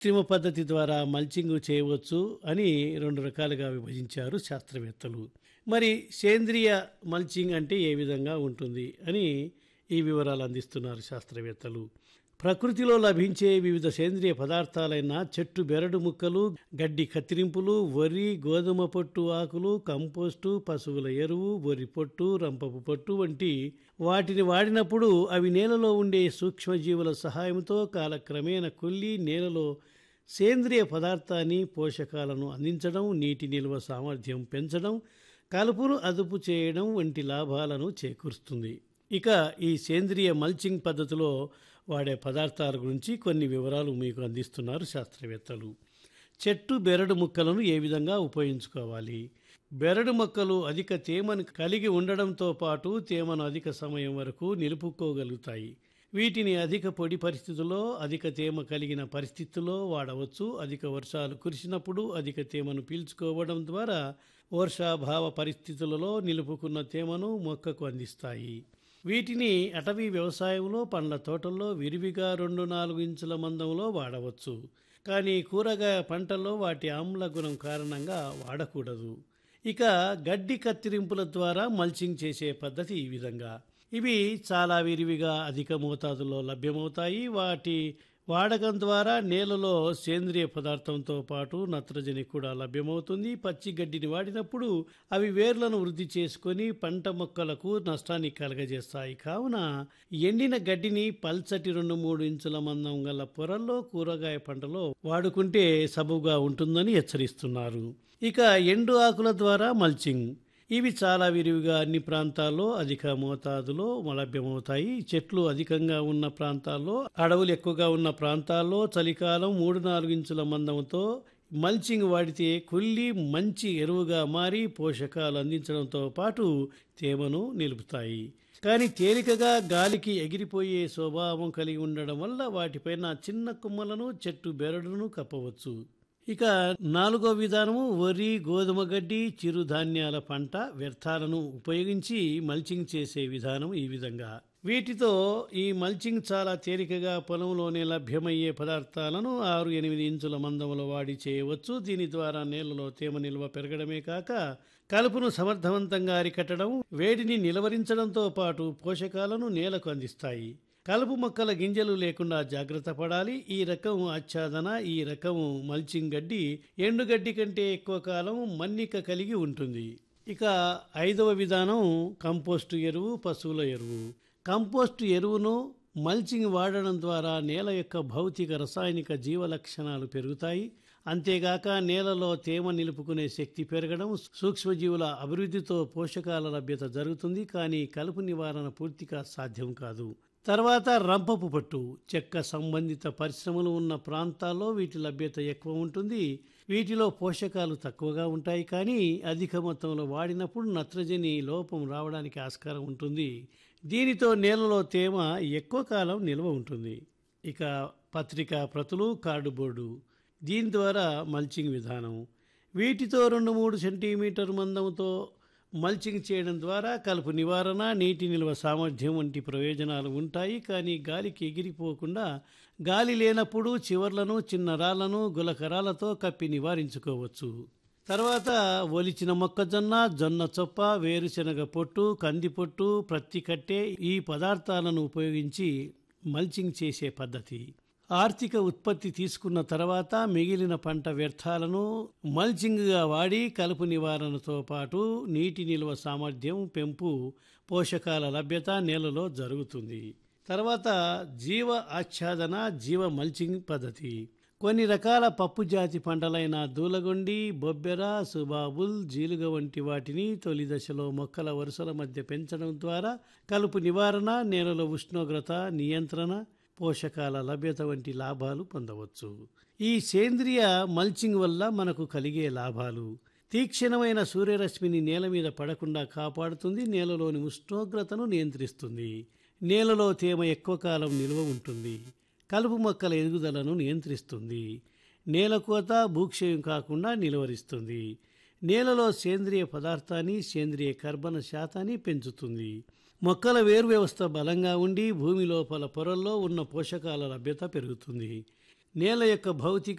కృత్రిమ పద్ధతి ద్వారా మల్చింగ్ చేయవచ్చు అని 2 రకాలుగా విభజించారు శాస్త్రవేత్తలు. మరి సేంద్రియ మల్చింగ్ అంటే ఏ విధంగా ఉంటుంది అని ఈ వివరాలు అందిస్తున్నారు శాస్త్రవేత్తలు. ప్రకృతిలో లభించే వివిధ సేంద్రియ పదార్థాలైన చెట్టు బెరడు ముక్కలు, గడ్డి కత్తిరింపులు, వరి, గోధుమ పొట్టు ఆకులు, కంపోస్టు, పశువుల ఎరువు, వరి పొట్టు, రంపపు పొట్టు వంటి వాటిని వాడినప్పుడు అవి నేలలో ఉండే సూక్ష్మజీవుల సహాయంతో కాలక్రమేణా కుళ్ళి నేలలో సేంద్రియ పదార్థాన్ని, పోషకాలను అందించడం, నీటి నిల్వ సామర్థ్యం పెంచడం, కలుపును అదుపు చేయడం వంటి లాభాలను చేకూరుస్తుంది. ఇక ఈ సేంద్రియ మల్చింగ్ పద్ధతిలో వాడే పదార్థాల గురించి కొన్ని వివరాలు మీకు అందిస్తున్నారు శాస్త్రవేత్తలు. చెట్టు బెరడు ముక్కలను ఏ విధంగా ఉపయోగించుకోవాలి? బెరడు మొక్కలు అధిక తేమను కలిగి ఉండడంతో పాటు తేమను అధిక సమయం వరకు నిలుపుకోగలుగుతాయి. వీటిని అధిక పొడి పరిస్థితుల్లో, అధిక తేమ కలిగిన పరిస్థితుల్లో వాడవచ్చు. అధిక వర్షాలు కురిసినప్పుడు అధిక తేమను పీల్చుకోవడం ద్వారా వర్షాభావ పరిస్థితులలో నిలుపుకున్న తేమను మొక్కకు అందిస్తాయి. వీటిని అటవీ వ్యవసాయంలో, పండ్ల తోటల్లో విరివిగా 2-4 ఇంచుల మందంలో వాడవచ్చు. కానీ కూరగాయ పంటల్లో వాటి ఆమ్ల గుణం కారణంగా వాడకూడదు. ఇక గడ్డి కత్తిరింపుల ద్వారా మల్చింగ్ చేసే పద్ధతి ఈ విధంగా. ఇవి చాలా విరివిగా అధిక మోతాదులో లభ్యమవుతాయి. వాటి వాడకం ద్వారా నేలలో సేంద్రియ పదార్థంతో పాటు నత్రజని కూడా లభ్యమవుతుంది. పచ్చి గడ్డిని వాడినప్పుడు అవి వేర్లను వృద్ధి చేసుకొని పంట మొక్కలకు నష్టాన్ని కలగజేస్తాయి. కావున ఎండిన గడ్డిని పల్చటి 2-3 ఇంచుల మందం గల పొరల్లో కూరగాయ పంటలో వాడుకుంటే సబబుగా ఉంటుందని హెచ్చరిస్తున్నారు. ఇక ఎండు ఆకుల ద్వారా మల్చింగ్. ఇవి చాలా విరివిగా అన్ని ప్రాంతాల్లో అధిక మోతాదులో లభ్యమవుతాయి. చెట్లు అధికంగా ఉన్న ప్రాంతాల్లో, అడవులు ఎక్కువగా ఉన్న ప్రాంతాల్లో చలికాలం 3-4 ఇంచుల మందంతో మల్చింగ్ వాడితే కుళ్ళి మంచి ఎరువుగా మారి పోషకాలు అందించడంతో పాటు తేమను నిలుపుతాయి. కానీ తేలికగా గాలికి ఎగిరిపోయే స్వభావం కలిగి ఉండడం వల్ల వాటిపైన చిన్న కొమ్మలను, చెట్టు బెరడును కప్పవచ్చు. ఇక 4వ విధానము వరి, గోధుమ గడ్డి, చిరుధాన్యాల పంట వ్యర్థాలను ఉపయోగించి మల్చింగ్ చేసే విధానం ఈ విధంగా. వీటితో ఈ మల్చింగ్ చాలా తేలికగా పొలంలోనే లభ్యమయ్యే పదార్థాలను 6-8 ఇంచుల మందంలో వాడి చేయవచ్చు. దీని ద్వారా నేలలో తేమ నిల్వ పెరగడమే కాక కలుపును సమర్థవంతంగా అరికట్టడం, వేడిని నిలవరించడంతో పాటు పోషకాలను నేలకు అందిస్తాయి. కలుపు మొక్కల గింజలు లేకుండా జాగ్రత్త పడాలి. ఈ రకం ఆచ్ఛాదన, ఈ రకం మల్చింగ్ గడ్డి ఎండుగడ్డి కంటే ఎక్కువ కాలం మన్నిక కలిగి ఉంటుంది. ఇక 5వ విధానం కంపోస్టు ఎరువు, పశువుల ఎరువు. కంపోస్టు ఎరువును మల్చింగ్ వాడడం ద్వారా నేల యొక్క భౌతిక, రసాయనిక జీవ లక్షణాలు పెరుగుతాయి. అంతేగాక నేలలో తేమ నిలుపుకునే శక్తి పెరగడం, సూక్ష్మజీవుల అభివృద్ధితో పోషకాల లభ్యత జరుగుతుంది. కానీ కలుపు నివారణ పూర్తిగా సాధ్యం కాదు. తర్వాత రంపపు పట్టు. చెక్క సంబంధిత పరిశ్రమలు ఉన్న ప్రాంతాల్లో వీటి లభ్యత ఎక్కువ ఉంటుంది. వీటిలో పోషకాలు తక్కువగా ఉంటాయి. కానీ అధిక మొత్తంలో వాడినప్పుడు నత్రజని లోపం రావడానికి ఆస్కారం ఉంటుంది. దీనితో నేలలో తేమ ఎక్కువ కాలం నిల్వ ఉంటుంది. ఇక పత్రికా ప్రతులు, కార్డుబోర్డు. దీని ద్వారా మల్చింగ్ విధానం. వీటితో 2-3 సెంటీమీటర్ మందంతో మల్చింగ్ చేయడం ద్వారా కలుపు నివారణ, నీటి నిల్వ సామర్థ్యం వంటి ప్రయోజనాలు ఉంటాయి. కానీ గాలికి ఎగిరిపోకుండా గాలి లేనప్పుడు చివర్లను చిన్న రాళ్లను, గులకరాలతో కప్పి నివారించుకోవచ్చు. తర్వాత ఒలిచిన మొక్కజొన్న, జొన్న చొప్ప, వేరుశనగ పొట్టు, కంది పొట్టు, ప్రత్తి కట్టె ఈ పదార్థాలను ఉపయోగించి మల్చింగ్ చేసే పద్ధతి. ఆర్థిక ఉత్పత్తి తీసుకున్న తర్వాత మిగిలిన పంట వ్యర్థాలను మల్చింగ్గా వాడి కలుపు నివారణతో పాటు నీటి నిల్వ సామర్థ్యం పెంపు, పోషకాల లభ్యత నేలలో జరుగుతుంది. తర్వాత జీవ ఆచ్ఛాదన, జీవ మల్చింగ్ పద్ధతి. కొన్ని రకాల పప్పు జాతి పంటలైన దూలగొండి, బొబ్బెర, సుబాబుల్, జీలుగ వంటి వాటిని తొలి దశలో మొక్కల వరుసల మధ్య పెంచడం ద్వారా కలుపు నివారణ, నేలలో ఉష్ణోగ్రత నియంత్రణ, పోషకాల లభ్యత వంటి లాభాలు పొందవచ్చు. ఈ సేంద్రియ మల్చింగ్ వల్ల మనకు కలిగే లాభాలు: తీక్షణమైన సూర్యరశ్మిని నేల మీద పడకుండా కాపాడుతుంది. నేలలోని ఉష్ణోగ్రతను నియంత్రిస్తుంది. నేలలో తేమ ఎక్కువ కాలం నిల్వ ఉంటుంది. కలుపు మొక్కల ఎదుగుదలను నియంత్రిస్తుంది. నేల కోత, భూక్షయం కాకుండా నిలువరిస్తుంది. నేలలో సేంద్రియ పదార్థాన్ని, సేంద్రియ కర్బన శాతాన్ని పెంచుతుంది. మొక్కల వేరు వ్యవస్థ బలంగా ఉండి భూమి లోపల పొరల్లో ఉన్న పోషకాల లభ్యత పెరుగుతుంది. నేల యొక్క భౌతిక